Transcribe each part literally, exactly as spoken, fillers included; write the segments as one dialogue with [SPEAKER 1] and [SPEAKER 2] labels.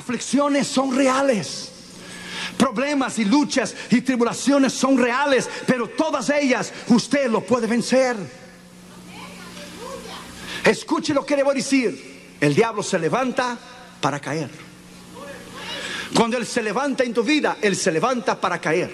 [SPEAKER 1] Aflicciones son reales. Problemas y luchas y tribulaciones son reales, pero todas ellas usted lo puede vencer. Escuche lo que le voy a decir. El diablo se levanta para caer. Cuando él se levanta en tu vida, él se levanta para caer.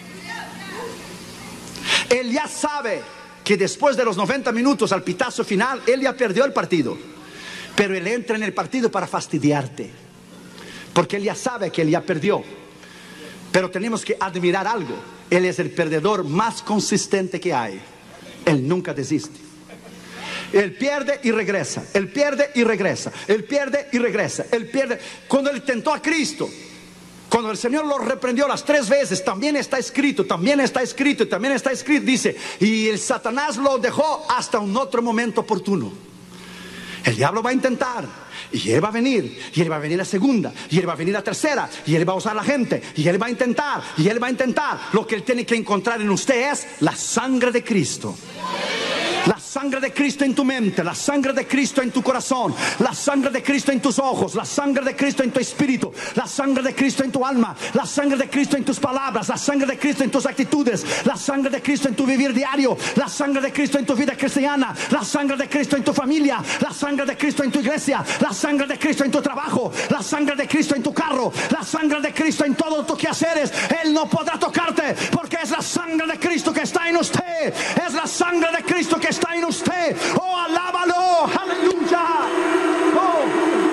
[SPEAKER 1] Él ya sabe que después de los noventa minutos, al pitazo final, él ya perdió el partido. Pero él entra en el partido para fastidiarte, porque él ya sabe que él ya perdió. Pero tenemos que admirar algo: él es el perdedor más consistente que hay. Él nunca desiste. Él pierde y regresa, él pierde y regresa, él pierde y regresa, él pierde. Cuando él tentó a Cristo, cuando el Señor lo reprendió las tres veces, también está escrito, también está escrito, también está escrito, dice, y el Satanás lo dejó hasta un otro momento oportuno. El diablo va a intentar, y él va a venir, y él va a venir la segunda, y él va a venir la tercera, y él va a usar a la gente, y él va a intentar, y él va a intentar. Lo que él tiene que encontrar en usted es la sangre de Cristo. La sangre de Cristo en tu mente, la sangre de Cristo en tu corazón, la sangre de Cristo en tus ojos, la sangre de Cristo en tu espíritu, la sangre de Cristo en tu alma, la sangre de Cristo en tus palabras, la sangre de Cristo en tus actitudes, la sangre de Cristo en tu vivir diario, la sangre de Cristo en tu vida cristiana, la sangre de Cristo en tu familia, la sangre de Cristo en tu iglesia, la sangre de Cristo en tu trabajo, la sangre de Cristo en tu carro, la sangre de Cristo en todo tus quehaceres. Él no podrá tocarte, porque es la sangre de Cristo que está en usted, es la sangre de Cristo que está en usted. Oh, alábalo, aleluya. Oh,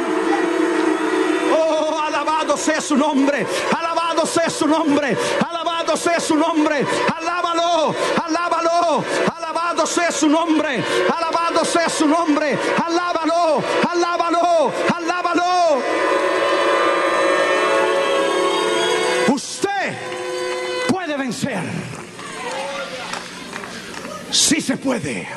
[SPEAKER 1] oh, alabado sea su nombre, alabado sea su nombre, alabado sea su nombre. Alábalo, alábalo, alabado sea su nombre, alabado sea su nombre. Alábalo, alábalo, alábalo. Usted puede vencer. Sí se puede.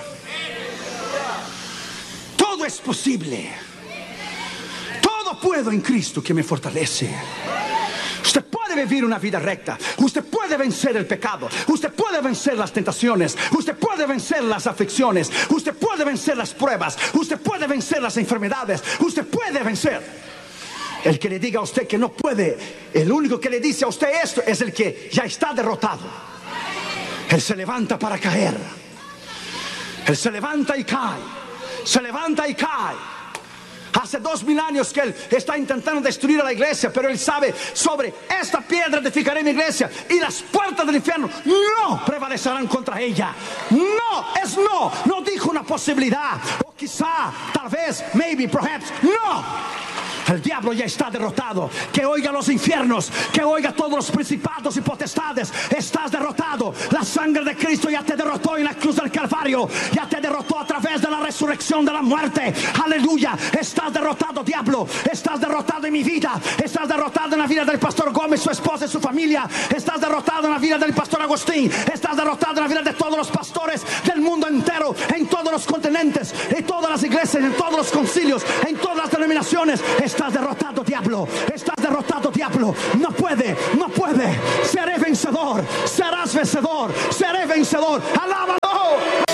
[SPEAKER 1] Todo es posible. Todo puedo en Cristo que me fortalece. Usted puede vivir una vida recta. Usted puede vencer el pecado. Usted puede vencer las tentaciones. Usted puede vencer las aflicciones. Usted puede vencer las pruebas. Usted puede vencer las enfermedades. Usted puede vencer. El que le diga a usted que no puede, el único que le dice a usted esto es el que ya está derrotado. Él se levanta para caer. Él se levanta y cae. Se levanta y cae. Hace dos mil años que él está intentando destruir a la iglesia, pero él sabe: sobre esta piedra edificaré mi iglesia, y las puertas del infierno no prevalecerán contra ella. No, es no. No dijo una posibilidad, o quizá, tal vez, maybe, perhaps. No. El diablo ya está derrotado. Que oiga los infiernos, que oiga todos los principados y potestades. Estás derrotado. La sangre de Cristo ya te derrotó en la cruz del Calvario. Ya te derrotó a través de la resurrección de la muerte. Aleluya. Estás derrotado, diablo. Estás derrotado en mi vida. Estás derrotado en la vida del pastor Gómez, su esposa y su familia. Estás derrotado en la vida del pastor Agustín. Estás derrotado en la vida de todos los pastores del mundo entero, en todos los continentes, en todas las iglesias, en todos los concilios, en todas las denominaciones. Estás derrotado, diablo. Estás derrotado, diablo. No puede, no puede. Seré vencedor. Serás vencedor. Seré vencedor. Alaba.